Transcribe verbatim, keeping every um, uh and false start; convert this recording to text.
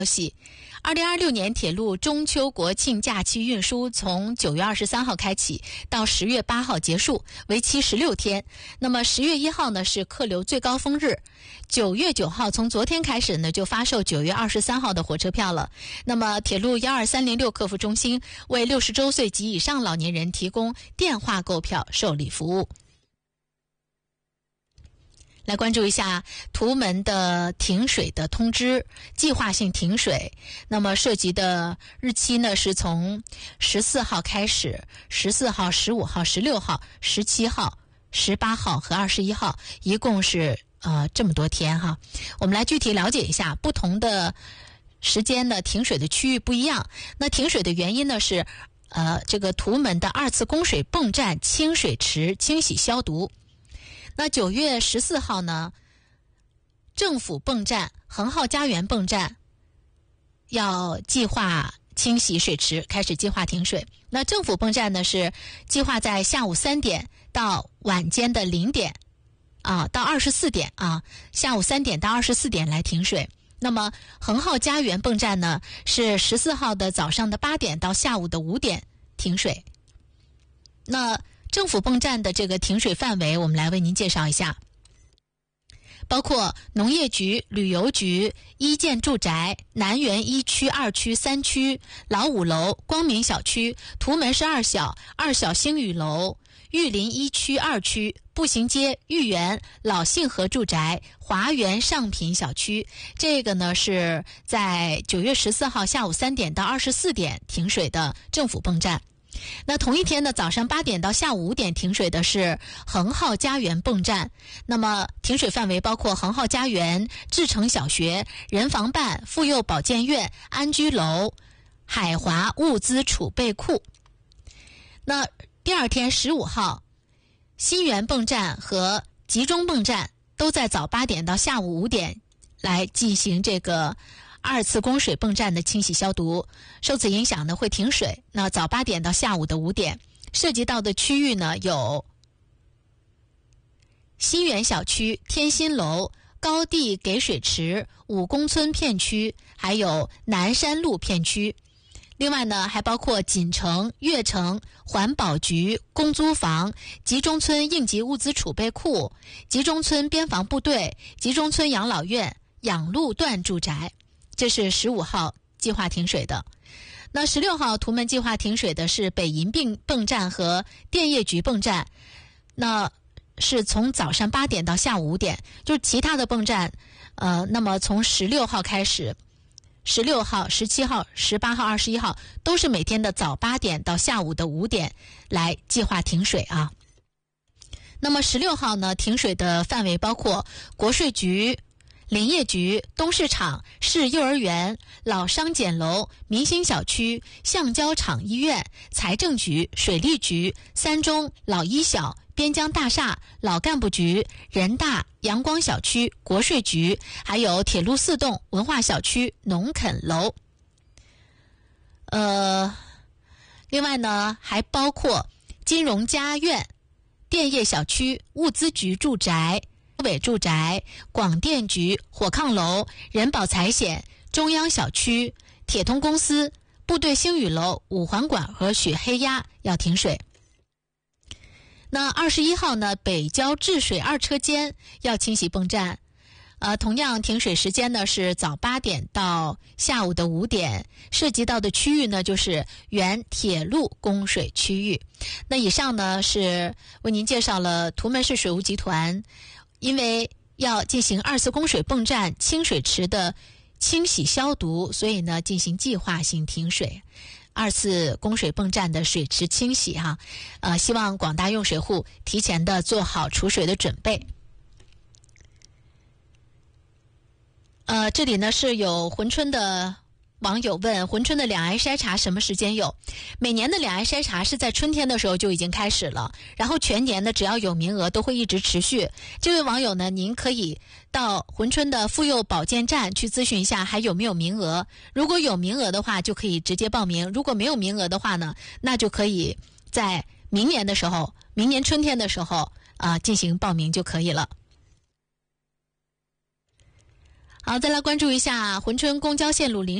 消息，二零二六年铁路中秋国庆假期运输从九月二十三号开启，到十月八号结束，为期十六天。那么十月一号呢是客流最高峰日，九月九号从昨天开始呢就发售九月二十三号的火车票了。那么铁路幺二三零六客服中心为六十周岁及以上老年人提供电话购票受理服务。来关注一下图门的停水的通知，计划性停水。那么涉及的日期呢是从十四号开始，十四号、十五号、十六号、十七号、十八号和二十一号，一共是呃这么多天哈。我们来具体了解一下不同的时间呢停水的区域不一样。那停水的原因呢是呃这个图门的二次供水泵站清水池清洗消毒。那九月十四号呢，政府泵站、恒浩家园泵站要计划清洗水池，开始计划停水。那政府泵站呢是计划在下午三点到晚间的零点啊到二十四点啊，下午三点到二十四点来停水。那么恒浩家园泵站呢是十四号的早上的八点到下午的五点停水。那政府泵站的这个停水范围，我们来为您介绍一下，包括农业局、旅游局、一建住宅、南园一区、二区、三区、老五楼、光明小区、图门市二小、二小星宇楼、玉林一区、二区、步行街、豫园、老信和住宅、华园上品小区。这个呢是在九月十四号下午三点到二十四点停水的政府泵站。那同一天的早上八点到下午五点停水的是恒浩家园泵站。那么停水范围包括恒浩家园、志诚小学、人防办、妇幼保健院、安居楼、海华物资储备库。那第二天十五号，新源泵站和集中泵站都在早八点到下午五点来进行这个二次供水泵站的清洗消毒。受此影响呢会停水，那早八点到下午的五点。涉及到的区域呢有新源小区、天心楼、高地给水池、武功村片区，还有南山路片区。另外呢还包括锦城、悦城、环保局、公租房、集中村应急物资储备库、集中村边防部队、集中村养老院、养路段住宅。这是十五号计划停水的。那十六号图门计划停水的是北银泵泵站和电业局泵站，那是从早上八点到下午五点。就是其他的泵站呃，那么从十六号开始，十六号、十七号、十八号、二十一号都是每天的早八点到下午的五点来计划停水啊。那么十六号呢停水的范围包括国税局、林业局、东市场、市幼儿园、老商检楼、明星小区、橡胶厂医院、财政局、水利局、三中、老一小、边疆大厦、老干部局、人大、阳光小区、国税局，还有铁路四栋、文化小区、农垦楼。呃，另外呢还包括金融家院、电业小区、物资局住宅、委住宅、广电局、火炕楼、人保财险、中央小区、铁通公司、部队星宇楼、五环馆和雪黑鸭要停水。那二十一号呢，北郊治水二车间要清洗泵站，呃，同样停水时间呢是早八点到下午的五点。涉及到的区域呢就是原铁路供水区域。那以上呢是为您介绍了图门市水务集团因为要进行二次供水泵站清水池的清洗消毒，所以呢进行计划性停水。二次供水泵站的水池清洗哈，呃，希望广大用水户提前的做好储水的准备。呃，这里呢是有珲春的网友问，珲春的两癌筛查什么时间有？每年的两癌筛查是在春天的时候就已经开始了，然后全年呢只要有名额都会一直持续。这位网友呢，您可以到珲春的妇幼保健站去咨询一下还有没有名额，如果有名额的话就可以直接报名，如果没有名额的话呢，那就可以在明年的时候，明年春天的时候啊、呃、进行报名就可以了。 好，再来关注一下珲春公交线路临